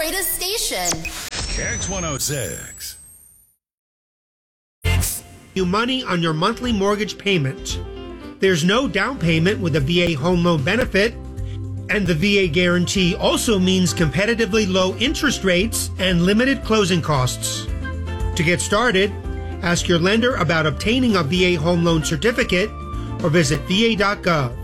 greatest station. Kicks 106. You money on your monthly mortgage payment. There's no down payment with a VA home loan benefit, and the VA guarantee also means competitively low interest rates and limited closing costs. To get started, ask your lender about obtaining a VA home loan certificate or visit va.gov.